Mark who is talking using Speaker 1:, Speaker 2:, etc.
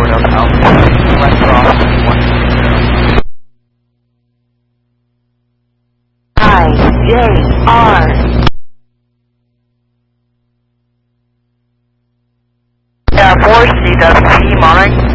Speaker 1: Royal California. Left cross 120.
Speaker 2: IJR.
Speaker 1: Yeah, 4CWP, Monterey.